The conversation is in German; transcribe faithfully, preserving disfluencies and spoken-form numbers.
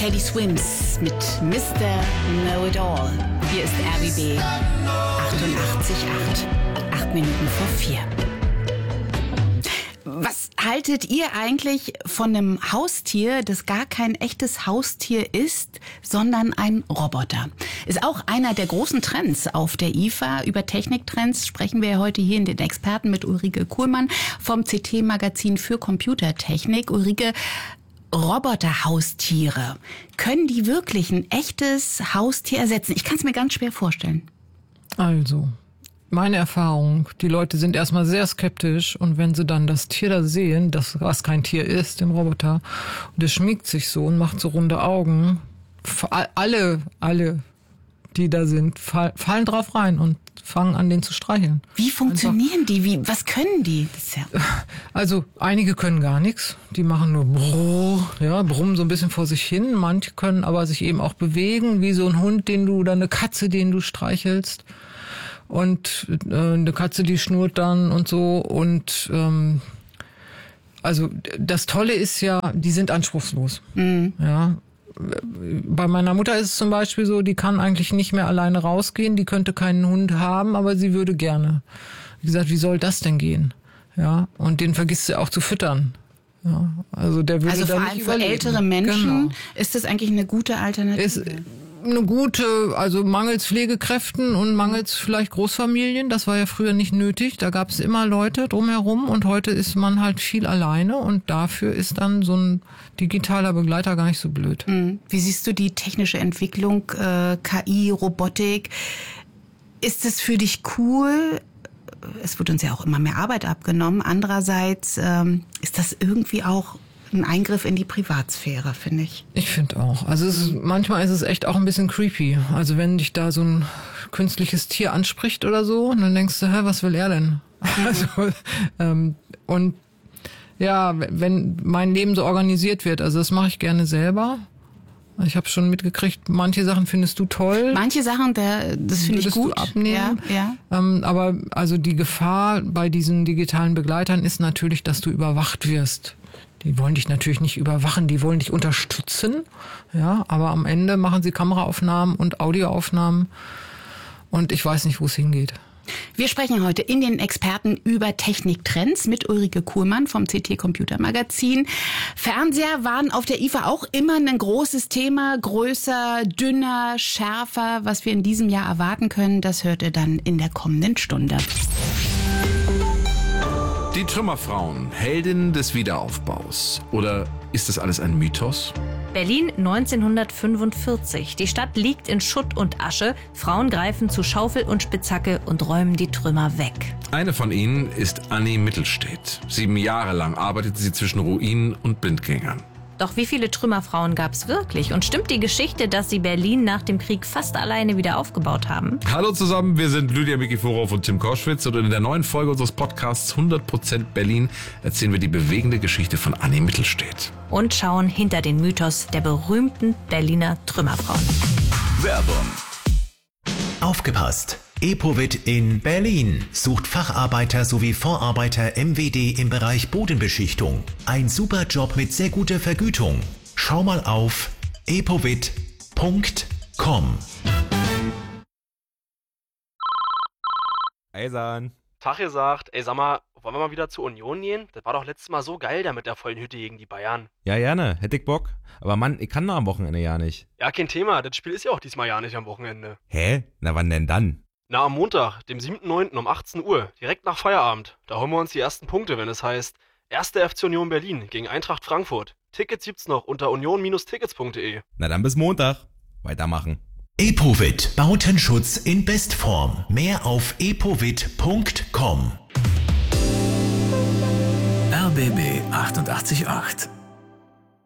Teddy Swims mit Mister Know-It-All. Hier ist R B B achtundachtzig Komma acht. Acht Minuten vor vier. Was haltet ihr eigentlich von einem Haustier, das gar kein echtes Haustier ist, sondern ein Roboter? Ist auch einer der großen Trends auf der I F A. Über Techniktrends sprechen wir heute hier in den Experten mit Ulrike Kuhlmann vom C T-Magazin für Computertechnik. Ulrike, Roboterhaustiere, können die wirklich ein echtes Haustier ersetzen? Ich kann es mir ganz schwer vorstellen. Also, meine Erfahrung, die Leute sind erstmal sehr skeptisch und wenn sie dann das Tier da sehen, das was kein Tier ist, den Roboter, und es schmiegt sich so und macht so runde Augen, alle, alle, die da sind, fallen drauf rein und fangen an, den zu streicheln. Wie funktionieren Einfach. die? Wie, was können die? Das ist ja also einige können gar nichts. Die machen nur Brrr, ja, brummen so ein bisschen vor sich hin. Manche können aber sich eben auch bewegen, wie so ein Hund, den du, oder eine Katze, den du streichelst. Und äh, eine Katze, die schnurrt dann und so. Und ähm, also das Tolle ist ja, die sind anspruchslos. Mhm. Ja. Bei meiner Mutter ist es zum Beispiel so, die kann eigentlich nicht mehr alleine rausgehen, die könnte keinen Hund haben, aber sie würde gerne. Wie gesagt, wie soll das denn gehen? Ja, und den vergisst sie auch zu füttern. Ja, also der würde also vor allem für ältere Menschen genau. Ist das eigentlich eine gute Alternative? Ist eine gute, also mangels Pflegekräften und mangels vielleicht Großfamilien, das war ja früher nicht nötig, da gab es immer Leute drumherum und heute ist man halt viel alleine und dafür ist dann so ein digitaler Begleiter gar nicht so blöd. Wie siehst du die technische Entwicklung, äh, K I, Robotik? Ist es für dich cool? Es wird uns ja auch immer mehr Arbeit abgenommen. Andererseits ähm, ist das irgendwie auch ein Eingriff in die Privatsphäre, finde ich. Ich finde auch. Also es ist, manchmal ist es echt auch ein bisschen creepy. Also wenn dich da so ein künstliches Tier anspricht oder so, und dann denkst du, hä, was will er denn? Also, ähm, und ja, wenn mein Leben so organisiert wird, also das mache ich gerne selber. Ich habe schon mitgekriegt, manche Sachen findest du toll. Manche Sachen, der, das finde ich gut. Du abnehmen. Ja, ja. Ähm, aber also die Gefahr bei diesen digitalen Begleitern ist natürlich, dass du überwacht wirst. Die wollen dich natürlich nicht überwachen, die wollen dich unterstützen, ja, aber am Ende machen sie Kameraaufnahmen und Audioaufnahmen und ich weiß nicht, wo es hingeht. Wir sprechen heute in den Experten über Techniktrends mit Ulrike Kuhlmann vom C T Computer Magazin. Fernseher waren auf der I F A auch immer ein großes Thema, größer, dünner, schärfer. Was wir in diesem Jahr erwarten können, das hört ihr dann in der kommenden Stunde. Die Trümmerfrauen, Heldinnen des Wiederaufbaus. Oder ist das alles ein Mythos? Berlin neunzehnhundertfünfundvierzig. Die Stadt liegt in Schutt und Asche. Frauen greifen zu Schaufel und Spitzhacke und räumen die Trümmer weg. Eine von ihnen ist Annie Mittelstedt. Sieben Jahre lang arbeitete sie zwischen Ruinen und Blindgängern. Doch wie viele Trümmerfrauen gab es wirklich? Und stimmt die Geschichte, dass sie Berlin nach dem Krieg fast alleine wieder aufgebaut haben? Hallo zusammen, wir sind Lydia Mikiforov und Tim Koschwitz und in der neuen Folge unseres Podcasts hundert Prozent Berlin erzählen wir die bewegende Geschichte von Annie Mittelstedt. Und schauen hinter den Mythos der berühmten Berliner Trümmerfrauen. Werbung. Aufgepasst! Epovit in Berlin sucht Facharbeiter sowie Vorarbeiter M W D im Bereich Bodenbeschichtung. Ein super Job mit sehr guter Vergütung. Schau mal auf epovit punkt com. Eisan. Tag gesagt, ey sag mal, wollen wir mal wieder zur Union gehen? Das war doch letztes Mal so geil da mit der vollen Hütte gegen die Bayern. Ja, gerne, hätte ich Bock. Aber Mann, ich kann da am Wochenende ja nicht. Ja, kein Thema, das Spiel ist ja auch diesmal ja nicht am Wochenende. Hä? Na wann denn dann? Na, am Montag, dem siebten neunten um achtzehn Uhr, direkt nach Feierabend. Da holen wir uns die ersten Punkte, wenn es heißt erster F C Union Berlin gegen Eintracht Frankfurt. Tickets gibt's noch unter union Tickets punkt de. Na dann bis Montag. Weitermachen. Epovit, Bautenschutz in Bestform. Mehr auf epovit punkt com. R B B achtundachtzig Komma acht